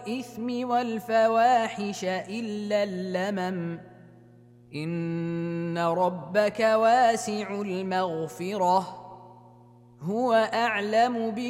الإثم والفواحش إلا اللمم إن ربك واسع المغفرة هو أعلم بكم